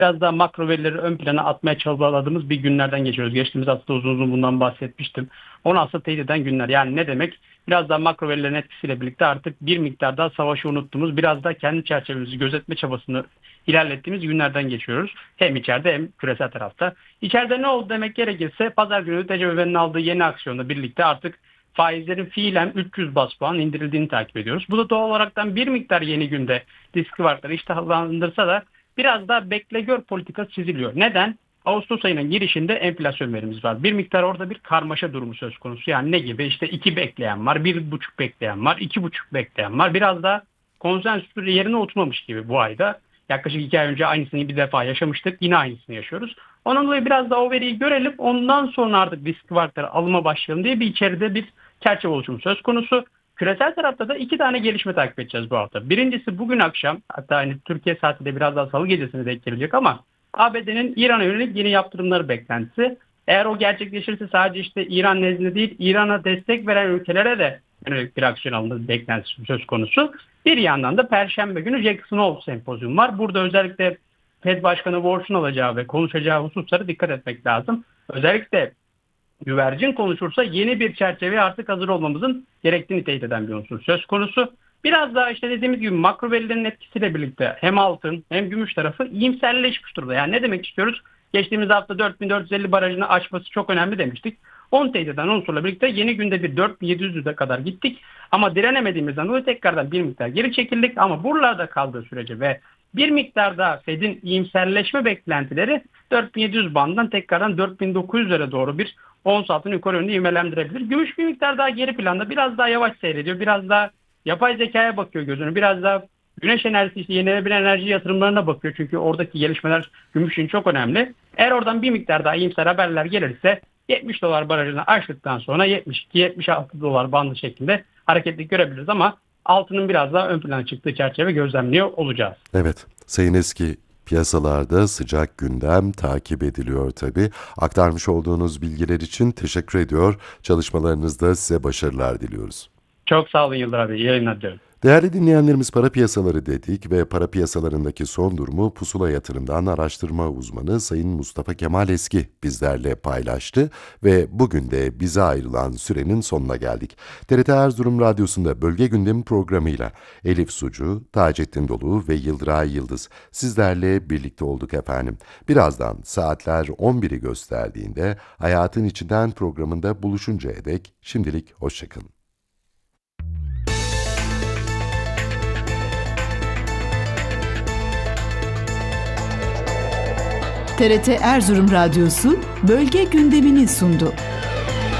biraz daha makro verileri ön plana atmaya çabaladığımız bir günlerden geçiyoruz. Geçtiğimiz hafta uzun uzun bundan bahsetmiştim. Onu aslında teyit eden günler. Yani ne demek? Biraz daha makro verilerin etkisiyle birlikte artık bir miktar daha savaşı unuttuğumuz, biraz daha kendi çerçevemizi gözetme çabasını ilerlettiğimiz günlerden geçiyoruz. Hem içeride hem küresel tarafta. İçeride ne oldu demek gerekirse pazar günü TCMB'nin aldığı yeni aksiyonla birlikte artık faizlerin fiilen 300 bas puan indirildiğini takip ediyoruz. Bu da doğal olaraktan bir miktar yeni günde risk varlıkları iştahlandırsa da biraz daha bekle gör politikası çiziliyor. Neden? Ağustos ayının girişinde enflasyon verimiz var. Bir miktar orada bir karmaşa durumu söz konusu. Yani ne gibi? İşte 2 bekleyen var, 1,5 bekleyen var, 2,5 bekleyen var. Biraz da konsensüs yerine oturmamış gibi bu ayda. Yaklaşık 2 ay önce aynısını bir defa yaşamıştık. Yine aynısını yaşıyoruz. Ondan dolayı biraz daha o veriyi görelim. Ondan sonra artık risk varlıkları alıma başlayalım diye bir içeride bir çerçeve oluşumu söz konusu. Küresel tarafta da 2 tane gelişme takip edeceğiz bu hafta. Birincisi bugün akşam, hatta hani Türkiye saatiyle biraz daha salı gecesine denk gelecek ama ABD'nin İran'a yönelik yeni yaptırımları beklentisi. Eğer o gerçekleşirse sadece işte İran nezdinde değil, İran'a destek veren ülkelere de yönelik bir aksiyon alınması beklentisi söz konusu. Bir yandan da Perşembe günü Jackson Hole sempozyum var. Burada özellikle Fed Başkanı Warsh'un alacağı ve konuşacağı hususlara dikkat etmek lazım. Özellikle güvercin konuşursa yeni bir çerçeveye artık hazır olmamızın gerektiğini teyit eden bir unsur söz konusu. Biraz daha işte dediğimiz gibi makro verilerin etkisiyle birlikte hem altın hem gümüş tarafı iyimserleşmiş durumda. Yani ne demek istiyoruz? Geçtiğimiz hafta 4450 barajını aşması çok önemli demiştik. 10 teyit eden unsurla birlikte yeni günde bir 4700'e kadar gittik. Ama direnemediğimizden dolayı tekrardan bir miktar geri çekildik. Ama buralarda kaldığı sürece ve bir miktar daha Fed'in iyimserleşme beklentileri 4700 bandından tekrardan 4900'lere doğru bir ons altını yukarı yönlü ivmelendirebilir. Gümüş bir miktar daha geri planda, biraz daha yavaş seyrediyor. Biraz daha yapay zekaya bakıyor gözünü. Biraz daha güneş enerjisi, işte yenilenebilir enerji yatırımlarına bakıyor. Çünkü oradaki gelişmeler gümüş için çok önemli. Eğer oradan bir miktar daha iyimser haberler gelirse 70 dolar barajını aştıktan sonra 72-76 dolar bandı şeklinde hareketlilik görebiliriz ama altının biraz daha ön plana çıktığı çerçeve gözlemliyor olacağız. Evet, Sayın Eski, piyasalarda sıcak gündem takip ediliyor tabii. Aktarmış olduğunuz bilgiler için teşekkür ediyor. Çalışmalarınızda size başarılar diliyoruz. Çok sağ olun Yıldır abi. İyi yayınlar diliyorum. Değerli dinleyenlerimiz, para piyasaları dedik ve para piyasalarındaki son durumu Pusula Yatırım'dan araştırma uzmanı Sayın Mustafa Kemal Eski bizlerle paylaştı ve bugün de bize ayrılan sürenin sonuna geldik. TRT Erzurum Radyosu'nda Bölge Gündemi programıyla Elif Sucu, Taceddin Dolu ve Yıldıray Yıldız sizlerle birlikte olduk efendim. Birazdan saatler 11'i gösterdiğinde Hayatın İçinden programında buluşuncaya dek şimdilik hoşçakalın. TRT Erzurum Radyosu bölge gündemini sundu.